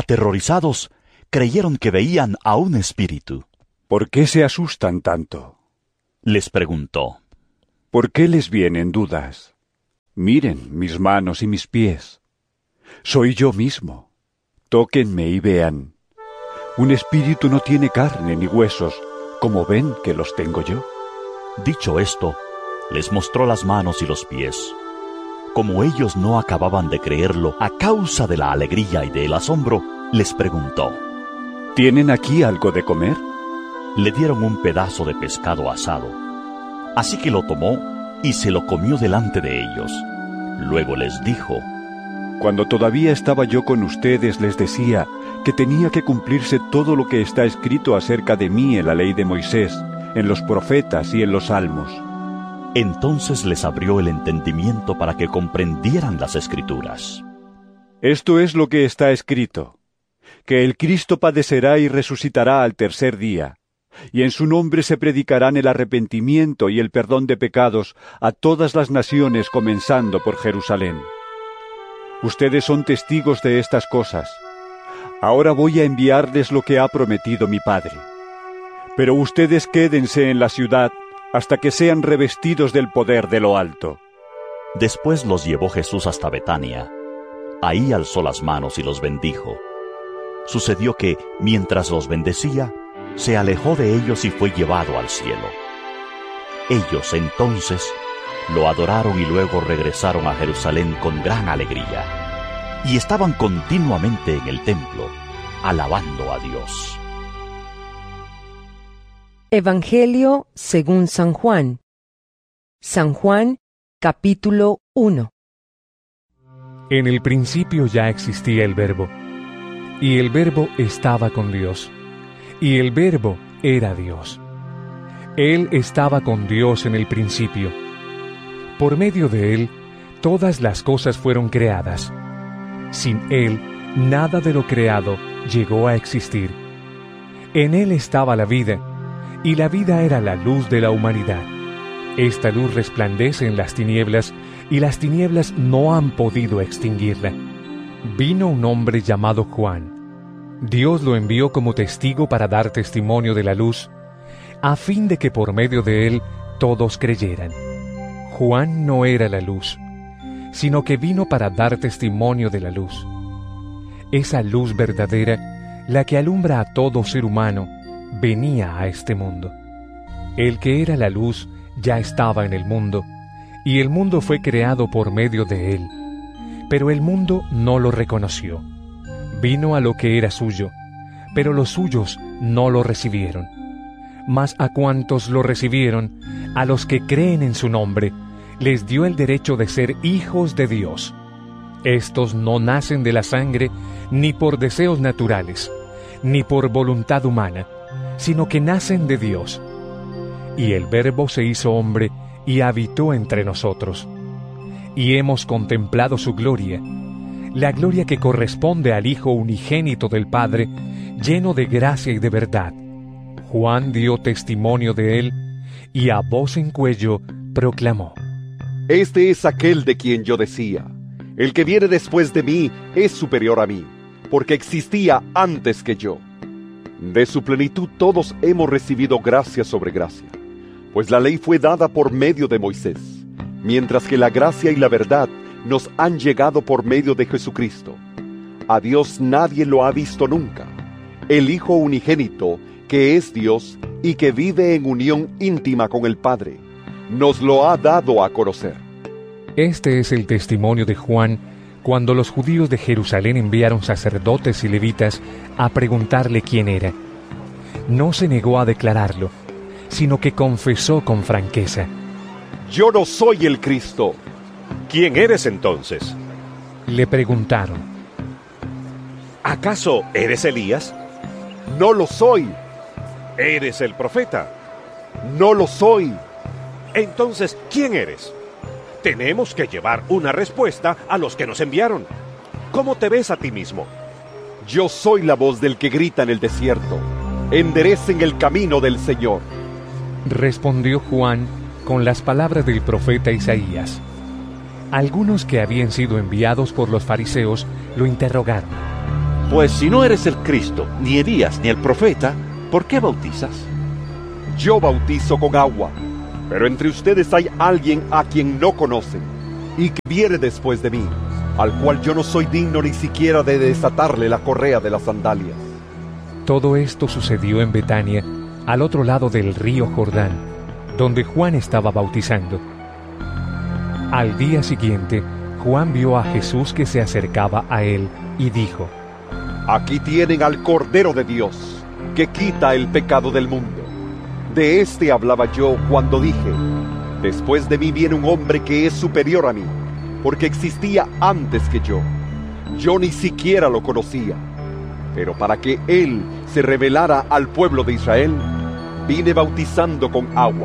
Speaker 1: Aterrorizados, creyeron que veían a un espíritu.
Speaker 4: ¿Por qué se asustan tanto?
Speaker 1: Les preguntó:
Speaker 4: ¿Por qué les vienen dudas? Miren mis manos y mis pies. Soy yo mismo. Tóquenme y vean. Un espíritu no tiene carne ni huesos, como ven que los tengo yo.
Speaker 1: Dicho esto, les mostró las manos y los pies. Como ellos no acababan de creerlo a causa de la alegría y del asombro, les preguntó:
Speaker 4: ¿Tienen aquí algo de comer?
Speaker 1: Le dieron un pedazo de pescado asado. Así que lo tomó y se lo comió delante de ellos. Luego les dijo:
Speaker 4: Cuando todavía estaba yo con ustedes les decía que tenía que cumplirse todo lo que está escrito acerca de mí en la ley de Moisés, en los profetas y en los salmos.
Speaker 1: Entonces les abrió el entendimiento para que comprendieran las Escrituras.
Speaker 4: Esto es lo que está escrito, que el Cristo padecerá y resucitará al tercer día, y en su nombre se predicarán el arrepentimiento y el perdón de pecados a todas las naciones, comenzando por Jerusalén. Ustedes son testigos de estas cosas. Ahora voy a enviarles lo que ha prometido mi Padre. Pero ustedes quédense en la ciudad hasta que sean revestidos del poder de lo alto.
Speaker 1: Después los llevó Jesús hasta Betania. Ahí alzó las manos y los bendijo. Sucedió que, mientras los bendecía, se alejó de ellos y fue llevado al cielo. Ellos entonces lo adoraron y luego regresaron a Jerusalén con gran alegría, y estaban continuamente en el templo, alabando a Dios.
Speaker 14: Evangelio según San Juan. San Juan, capítulo uno.
Speaker 5: En el principio ya existía el Verbo, y el Verbo estaba con Dios, y el Verbo era Dios. Él estaba con Dios en el principio. Por medio de Él, todas las cosas fueron creadas. Sin Él, nada de lo creado llegó a existir. En Él estaba la vida, y la vida era la luz de la humanidad. Esta luz resplandece en las tinieblas, y las tinieblas no han podido extinguirla. Vino un hombre llamado Juan. Dios lo envió como testigo para dar testimonio de la luz, a fin de que por medio de él todos creyeran. Juan no era la luz, sino que vino para dar testimonio de la luz. Esa luz verdadera, la que alumbra a todo ser humano, venía a este mundo. El que era la luz ya estaba en el mundo, y el mundo fue creado por medio de él. Pero el mundo no lo reconoció. Vino a lo que era suyo, pero los suyos no lo recibieron. Mas a cuantos lo recibieron, a los que creen en su nombre, les dio el derecho de ser hijos de Dios. Estos no nacen de la sangre, ni por deseos naturales, ni por voluntad humana, sino que nacen de Dios. Y el Verbo se hizo hombre y habitó entre nosotros. Y hemos contemplado su gloria, la gloria que corresponde al Hijo unigénito del Padre, lleno de gracia y de verdad. Juan dio testimonio de él, y a voz en cuello proclamó:
Speaker 9: Este es aquel de quien yo decía, el que viene después de mí es superior a mí, porque existía antes que yo. De su plenitud todos hemos recibido gracia sobre gracia, pues la ley fue dada por medio de Moisés, mientras que la gracia y la verdad nos han llegado por medio de Jesucristo. A Dios nadie lo ha visto nunca. El Hijo unigénito, que es Dios y que vive en unión íntima con el Padre, nos lo ha dado a conocer.
Speaker 5: Este es el testimonio de Juan cuando los judíos de Jerusalén enviaron sacerdotes y levitas a preguntarle quién era. No se negó a declararlo, sino que confesó con franqueza:
Speaker 9: Yo no soy el Cristo.
Speaker 15: ¿Quién eres entonces?
Speaker 5: Le preguntaron:
Speaker 15: ¿Acaso eres Elías?
Speaker 9: No lo soy.
Speaker 15: ¿Eres el profeta?
Speaker 9: No lo soy.
Speaker 15: Entonces, ¿quién eres? Tenemos que llevar una respuesta a los que nos enviaron. ¿Cómo te ves a ti mismo?
Speaker 9: Yo soy la voz del que grita en el desierto: enderecen el camino del Señor.
Speaker 5: Respondió Juan con las palabras del profeta Isaías. Algunos que habían sido enviados por los fariseos lo interrogaron:
Speaker 7: Pues si no eres el Cristo, ni Elías, ni el profeta, ¿por qué bautizas?
Speaker 9: Yo bautizo con agua, Pero entre ustedes hay alguien a quien no conocen, y que viene después de mí, al cual yo no soy digno ni siquiera de desatarle la correa de las sandalias.
Speaker 5: Todo esto sucedió en Betania, al otro lado del río Jordán, donde Juan estaba bautizando. Al día siguiente, Juan vio a Jesús que se acercaba a él y dijo:
Speaker 9: Aquí tienen al Cordero de Dios, que quita el pecado del mundo. De este hablaba yo cuando dije: después de mí viene un hombre que es superior a mí, porque existía antes que yo. Yo ni siquiera lo conocía, pero para que él se revelara al pueblo de Israel, vine bautizando con agua.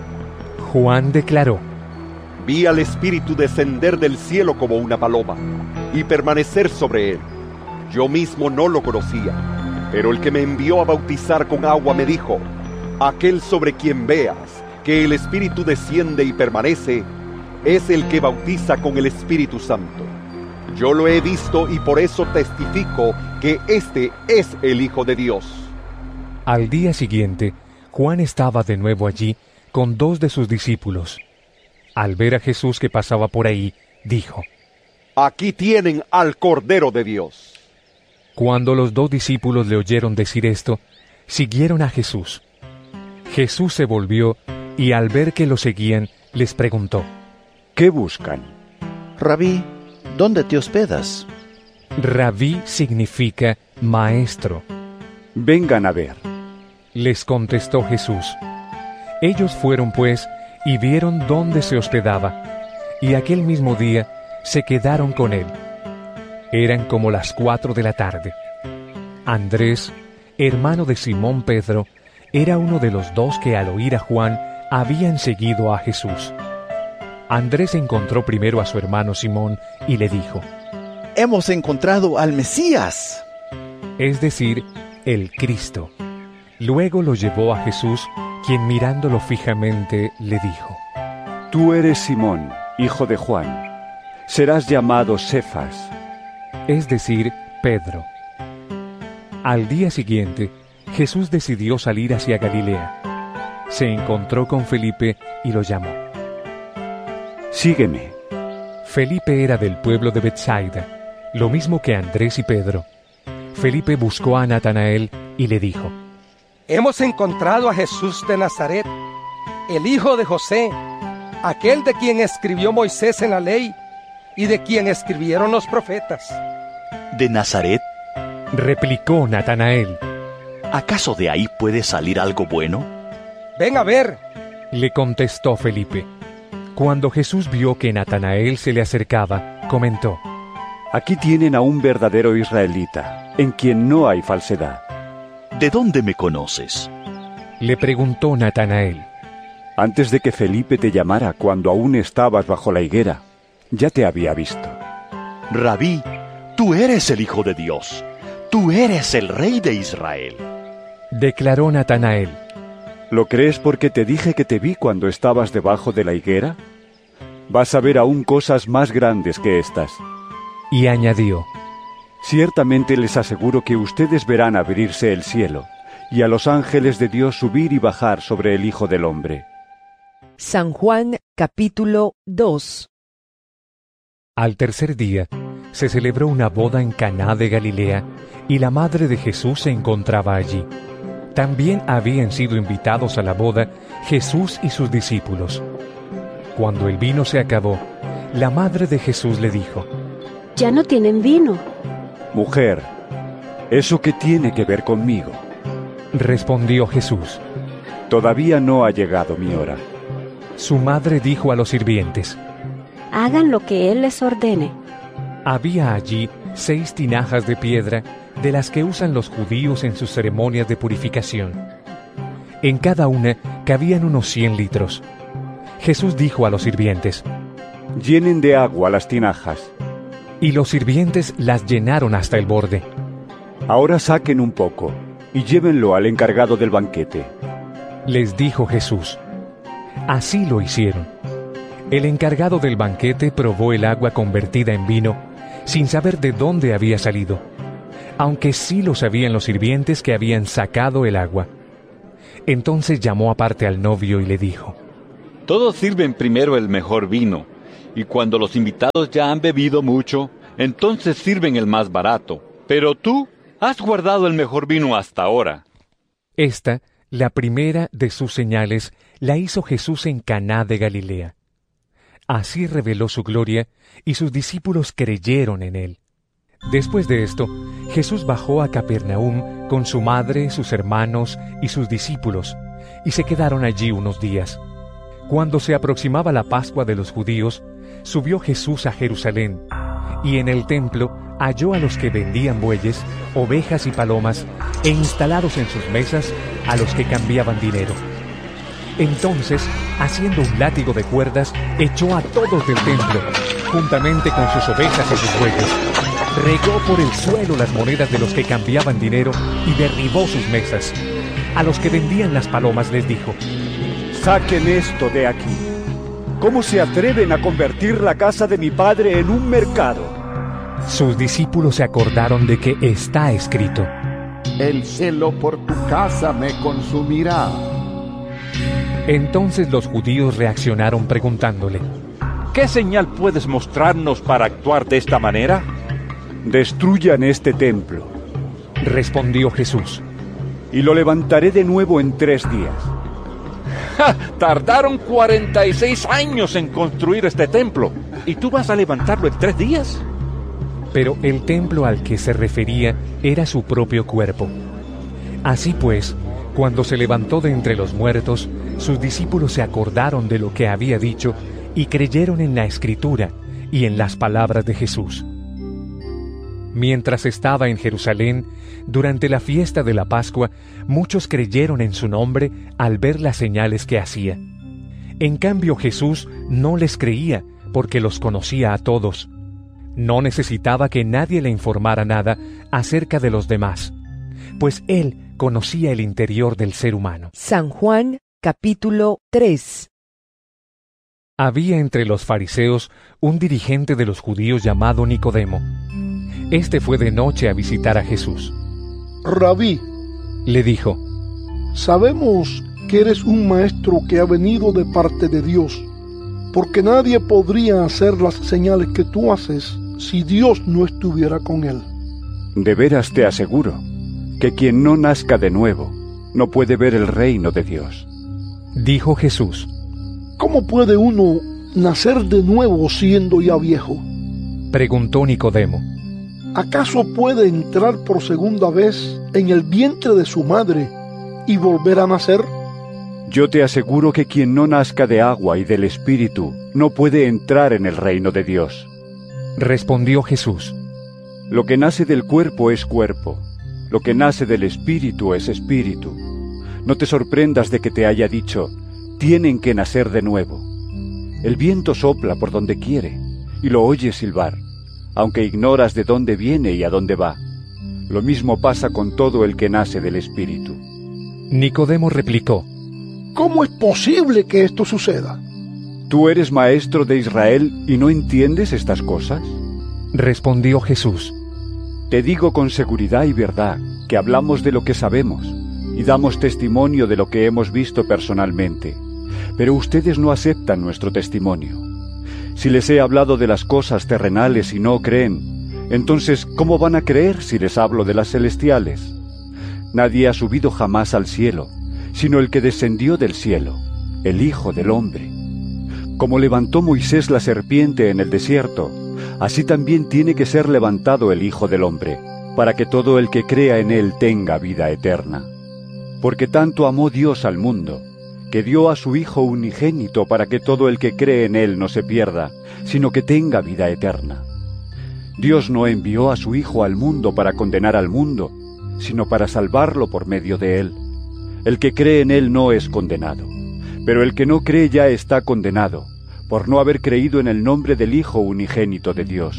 Speaker 5: Juan declaró:
Speaker 9: Vi al Espíritu descender del cielo como una paloma y permanecer sobre él. Yo mismo no lo conocía, pero el que me envió a bautizar con agua me dijo: aquel sobre quien veas que el Espíritu desciende y permanece, es el que bautiza con el Espíritu Santo. Yo lo he visto y por eso testifico que este es el Hijo de Dios.
Speaker 5: Al día siguiente, Juan estaba de nuevo allí con dos de sus discípulos. Al ver a Jesús que pasaba por ahí, dijo:
Speaker 9: Aquí tienen al Cordero de Dios.
Speaker 5: Cuando los dos discípulos le oyeron decir esto, siguieron a Jesús. Jesús se volvió y al ver que lo seguían, les preguntó:
Speaker 4: ¿Qué buscan?
Speaker 17: Rabí, ¿dónde te hospedas?
Speaker 5: Rabí significa maestro.
Speaker 4: Vengan a ver.
Speaker 5: Les contestó Jesús. Ellos fueron pues y vieron dónde se hospedaba, y aquel mismo día se quedaron con él. Eran como las cuatro de la tarde. Andrés, hermano de Simón Pedro, era uno de los dos que al oír a Juan habían seguido a Jesús. Andrés encontró primero a su hermano Simón y le dijo:
Speaker 17: Hemos encontrado al Mesías,
Speaker 5: es decir, el Cristo. Luego lo llevó a Jesús, quien mirándolo fijamente le dijo:
Speaker 4: Tú eres Simón, hijo de Juan. Serás llamado Cefas,
Speaker 5: es decir, Pedro. Al día siguiente, Jesús decidió salir hacia Galilea. Se encontró con Felipe y lo llamó.
Speaker 4: Sígueme.
Speaker 5: Felipe era del pueblo de Betsaida, lo mismo que Andrés y Pedro. Felipe buscó a Natanael y le dijo:
Speaker 12: Hemos encontrado a Jesús de Nazaret, el hijo de José, aquel de quien escribió Moisés en la ley y de quien escribieron los profetas.
Speaker 1: ¿De Nazaret?
Speaker 5: Replicó Natanael.
Speaker 1: ¿Acaso de ahí puede salir algo bueno?
Speaker 12: Ven a ver,
Speaker 5: le contestó Felipe. Cuando Jesús vio que Natanael se le acercaba, comentó:
Speaker 4: Aquí tienen a un verdadero israelita, en quien no hay falsedad.
Speaker 1: ¿De dónde me conoces?
Speaker 5: Le preguntó Natanael.
Speaker 4: Antes de que Felipe te llamara cuando aún estabas bajo la higuera, ya te había visto.
Speaker 1: Rabí, tú eres el Hijo de Dios. Tú eres el Rey de Israel.
Speaker 5: Declaró Natanael.
Speaker 4: ¿Lo crees porque te dije que te vi cuando estabas debajo de la higuera? Vas a ver aún cosas más grandes que estas.
Speaker 5: Y añadió:
Speaker 4: Ciertamente les aseguro que ustedes verán abrirse el cielo, y a los ángeles de Dios subir y bajar sobre el Hijo del Hombre.
Speaker 14: San Juan capítulo dos.
Speaker 5: Al tercer día, se celebró una boda en Caná de Galilea, y la madre de Jesús se encontraba allí. También habían sido invitados a la boda Jesús y sus discípulos. Cuando el vino se acabó, la madre de Jesús le dijo:
Speaker 2: Ya no tienen vino.
Speaker 4: Mujer, ¿eso qué tiene que ver conmigo?
Speaker 5: Respondió Jesús:
Speaker 4: Todavía no ha llegado mi hora.
Speaker 5: Su madre dijo a los sirvientes:
Speaker 2: Hagan lo que Él les ordene.
Speaker 5: Había allí seis tinajas de piedra, de las que usan los judíos en sus ceremonias de purificación. En cada una cabían unos cien litros. Jesús dijo a los sirvientes:
Speaker 4: Llenen de agua las tinajas.
Speaker 5: Y los sirvientes las llenaron hasta el borde.
Speaker 4: Ahora saquen un poco y llévenlo al encargado del banquete.
Speaker 5: Les dijo Jesús. Así lo hicieron. El encargado del banquete probó el agua convertida en vino, sin saber de dónde había salido, aunque sí lo sabían los sirvientes que habían sacado el agua. Entonces llamó aparte al novio y le dijo:
Speaker 4: Todos sirven primero el mejor vino, y cuando los invitados ya han bebido mucho, entonces sirven el más barato. Pero tú has guardado el mejor vino hasta ahora.
Speaker 5: Esta, la primera de sus señales, la hizo Jesús en Caná de Galilea. Así reveló su gloria, y sus discípulos creyeron en él. Después de esto, Jesús bajó a Capernaum con su madre, sus hermanos y sus discípulos, y se quedaron allí unos días. Cuando se aproximaba la Pascua de los judíos, subió Jesús a Jerusalén, y en el templo halló a los que vendían bueyes, ovejas y palomas, e instalados en sus mesas a los que cambiaban dinero. Entonces, haciendo un látigo de cuerdas, echó a todos del templo, juntamente con sus ovejas y sus bueyes. Regó por el suelo las monedas de los que cambiaban dinero y derribó sus mesas. A los que vendían las palomas les dijo:
Speaker 4: «Saquen esto de aquí. ¿Cómo se atreven a convertir la casa de mi padre en un mercado?»
Speaker 5: Sus discípulos se acordaron de que está escrito:
Speaker 19: «El celo por tu casa me consumirá».
Speaker 5: Entonces los judíos reaccionaron preguntándole:
Speaker 7: ¿qué señal puedes mostrarnos para actuar de esta manera?
Speaker 4: «Destruyan este templo»,
Speaker 5: respondió Jesús,
Speaker 4: «y lo levantaré de nuevo en tres días».
Speaker 7: ¡Ja! Tardaron cuarenta y seis años en construir este templo, ¿y tú vas a levantarlo en tres días?
Speaker 5: Pero el templo al que se refería era su propio cuerpo. Así pues, cuando se levantó de entre los muertos, sus discípulos se acordaron de lo que había dicho y creyeron en la Escritura y en las palabras de Jesús. Mientras estaba en Jerusalén, durante la fiesta de la Pascua, muchos creyeron en su nombre al ver las señales que hacía. En cambio, Jesús no les creía porque los conocía a todos. No necesitaba que nadie le informara nada acerca de los demás, pues él conocía el interior del ser humano.
Speaker 14: San Juan, capítulo tres.
Speaker 5: Había entre los fariseos un dirigente de los judíos llamado Nicodemo. Este fue de noche a visitar a Jesús.
Speaker 20: Rabí,
Speaker 5: le dijo,
Speaker 20: sabemos que eres un maestro que ha venido de parte de Dios, porque nadie podría hacer las señales que tú haces si Dios no estuviera con él.
Speaker 4: De veras te aseguro que quien no nazca de nuevo no puede ver el reino de Dios.
Speaker 5: Dijo Jesús,
Speaker 20: ¿cómo puede uno nacer de nuevo siendo ya viejo?
Speaker 5: Preguntó Nicodemo.
Speaker 20: ¿Acaso puede entrar por segunda vez en el vientre de su madre y volver a nacer?
Speaker 4: Yo te aseguro que quien no nazca de agua y del Espíritu no puede entrar en el reino de Dios.
Speaker 5: Respondió Jesús,
Speaker 4: lo que nace del cuerpo es cuerpo, lo que nace del Espíritu es espíritu. No te sorprendas de que te haya dicho, tienen que nacer de nuevo. El viento sopla por donde quiere y lo oyes silbar, aunque ignoras de dónde viene y a dónde va. Lo mismo pasa con todo el que nace del Espíritu.
Speaker 5: Nicodemo replicó,
Speaker 20: ¿cómo es posible que esto suceda?
Speaker 4: ¿Tú eres maestro de Israel y no entiendes estas cosas?
Speaker 5: Respondió Jesús,
Speaker 4: te digo con seguridad y verdad que hablamos de lo que sabemos y damos testimonio de lo que hemos visto personalmente, pero ustedes no aceptan nuestro testimonio. Si les he hablado de las cosas terrenales y no creen, entonces ¿cómo van a creer si les hablo de las celestiales? Nadie ha subido jamás al cielo, sino el que descendió del cielo, el Hijo del Hombre. Como levantó Moisés la serpiente en el desierto, así también tiene que ser levantado el Hijo del Hombre, para que todo el que crea en él tenga vida eterna. Porque tanto amó Dios al mundo, que dio a su Hijo unigénito para que todo el que cree en él no se pierda, sino que tenga vida eterna. Dios no envió a su Hijo al mundo para condenar al mundo, sino para salvarlo por medio de él. El que cree en él no es condenado, pero el que no cree ya está condenado, por no haber creído en el nombre del Hijo unigénito de Dios.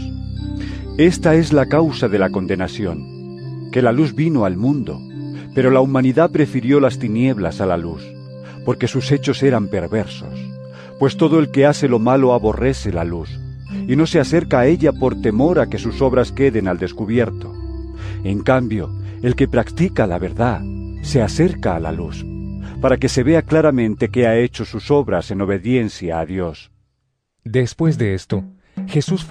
Speaker 4: Esta es la causa de la condenación, que la luz vino al mundo, pero la humanidad prefirió las tinieblas a la luz, porque sus hechos eran perversos. Pues todo el que hace lo malo aborrece la luz, y no se acerca a ella por temor a que sus obras queden al descubierto. En cambio, el que practica la verdad se acerca a la luz, para que se vea claramente que ha hecho sus obras en obediencia a Dios.
Speaker 5: Después de esto, Jesús fue